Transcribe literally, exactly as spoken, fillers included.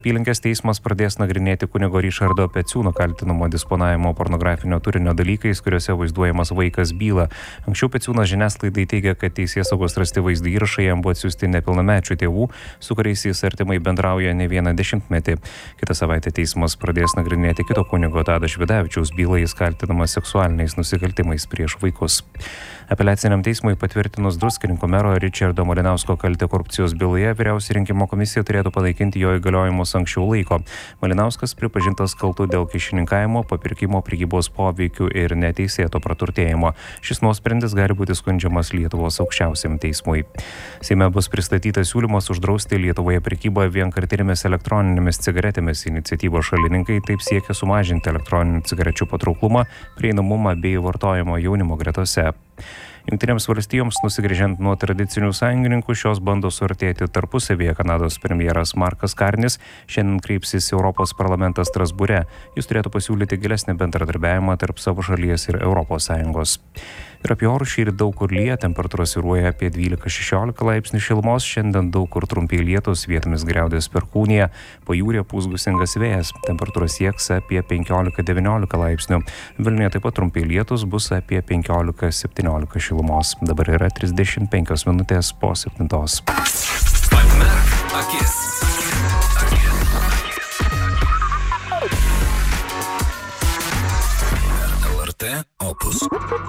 Apylinkės teismas pradės nagrinėti kunigo Ričardo Peciūno kaltinamo disponavimo pornografinio turinio dalykais, kuriuose vaizduojamas vaikas bylą. Anksčiau Peciūnas žiniasklaidai teigia, kad teisėsaugos rasti vaizdo įrašai jam buvo atsiųsti nepilnamečių tėvų, su kuriais jis artimai bendrauja ne vieną dešimtmetį. Kitą savaitę teismas pradės nagrinėti kito kunigo Tado Švedavičiaus bylą, jis kaltinamas seksualiniais nusikaltimais prieš vaikus. Apeliaciniam teismui patvirtinus Druskininkų mero Ričardo Malinausko kaltę korupcijos byloje, vyriausioji rinkimų komisija turėtų panaikinti jo įgaliojimus anksčiau laiko. Malinauskas pripažintas kaltu dėl kyšininkavimo, papirkimo, prekybos poveikių ir neteisėto praturtėjimo. Šis nuosprendis gali būti skundžiamas Lietuvos aukščiausiam teismui. Seime bus pristatytas siūlymas uždrausti Lietuvoje prekybą vienkartinėmis elektroninėmis cigaretėmis. Iniciatyvos šalininkai taip siekia sumažinti elektroninių cigarečių patrauklumą, prieinamumą bei vartojimo jaunimo gretose. Jungtinėms valstijoms nusigręžiant nuo tradicinių sąjungininkų, šios bando suartėti tarpusavyje. Kanados premjeras Markas Karnis šiandien kreipsis į Europos parlamentą Strasbūre. Jis turėtų pasiūlyti gilesnį bendradarbiavimą tarp savo šalies ir Europos Sąjungos. Ir apie orus šįryt daug kur lyja, temperatūra svyruoja apie dvylika šešiolika laipsnių šilumos, šiandien daug kur trumpi lietūs, vietomis griaudės perkūnija, pajūryje pūs gūsingas vėjas, temperatūra sieks apie penkiolika devyniolika laipsnių. Vilniuje taip pat trumpi lietūs, bus apie penkiolika septyniolika šilumos. Dabar yra trisdešimt penkios minutės po septintos. Atmerk akis.